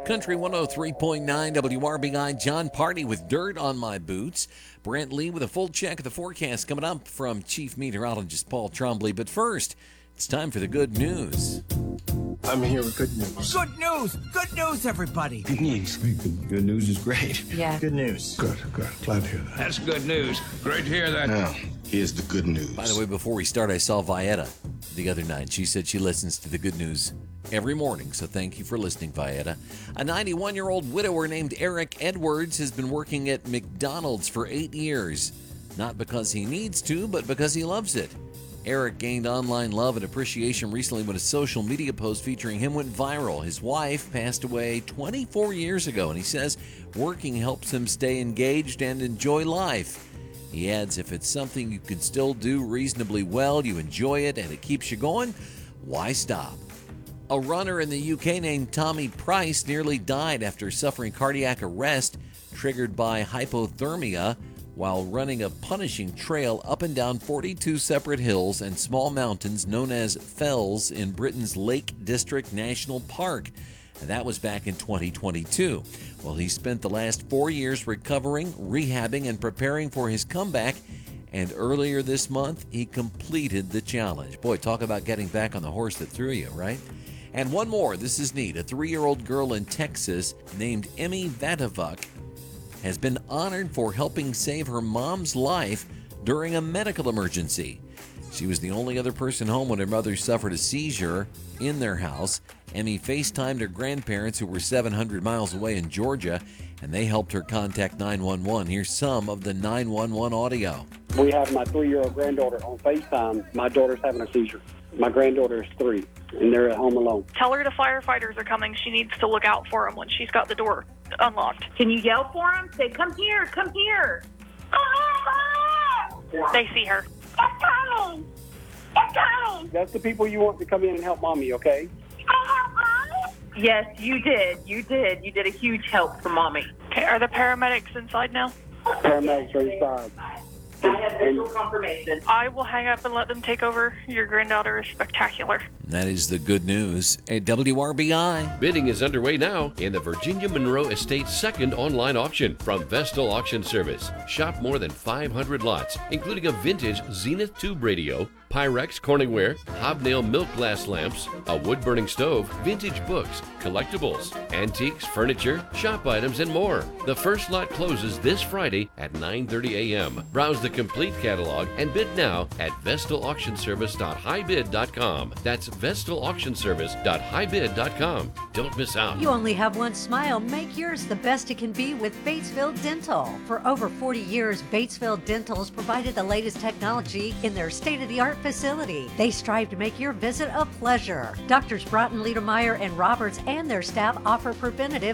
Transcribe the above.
Country 103.9 WRBI, John Party with Dirt on My Boots. Brent Lee with a full check of the forecast coming up from Chief Meteorologist Paul Trombley. But first, it's time for the good news. I'm here with good news. Good news! Good news, everybody! Good news. Good news is great. Yeah. Good news. Good. Glad to hear that. That's good news. Great to hear that. Now, here's the good news. By the way, before we start, I saw Vieta the other night. She said she listens to the good news every morning, so thank you for listening, Vieta. A 91-year-old widower named Eric Edwards has been working at McDonald's for 8 years. Not because he needs to, but because he loves it. Eric gained online love and appreciation recently when a social media post featuring him went viral. His wife passed away 24 years ago, and he says working helps him stay engaged and enjoy life. He adds, if it's something you can still do reasonably well, you enjoy it, and it keeps you going, why stop? A runner in the UK named Tommy Price nearly died after suffering cardiac arrest triggered by hypothermia while running a punishing trail up and down 42 separate hills and small mountains known as fells in Britain's Lake District National Park. And that was back in 2022. Well, he spent the last 4 years recovering, rehabbing, and preparing for his comeback. And earlier this month, he completed the challenge. Boy, talk about getting back on the horse that threw you, right? And one more, this is neat. A 3-year-old girl in Texas named Emmy Vatavuk has been honored for helping save her mom's life during a medical emergency. She was the only other person home when her mother suffered a seizure in their house. Emmy FaceTimed her grandparents who were 700 miles away in Georgia, and they helped her contact 911. Here's some of the 911 audio. We have my 3-year-old granddaughter on FaceTime. My daughter's having a seizure. My granddaughter is 3, and they're at home alone. Tell her the firefighters are coming. She needs to look out for them when she's got the door unlocked. Can you yell for them? Say, come here, come here. They see her. That's the people you want to come in and help Mommy, okay? Yes, you did. You did. You did a huge help for Mommy. Okay, are the paramedics inside now? Paramedics are inside. I have visual confirmation. I will hang up and let them take over. Your granddaughter is spectacular. That is the good news at WRBI. Bidding is underway now in the Virginia Monroe Estate's second online auction from Vestal Auction Service. Shop more than 500 lots, including a vintage Zenith tube radio, Pyrex Corningware, hobnail milk glass lamps, a wood-burning stove, vintage books, collectibles, antiques, furniture, shop items, and more. The first lot closes this Friday at 9:30 a.m. Browse the complete catalog and bid now at vestalauctionservice.highbid.com. That's vestalauctionservice.highbid.com. Don't miss out. You only have one smile. Make yours the best it can be with Batesville Dental. For over 40 years, Batesville Dental has provided the latest technology in their state-of-the-art facility. They strive to make your visit a pleasure. Doctors Broughton, Liedermeyer, and Roberts and their staff offer preventative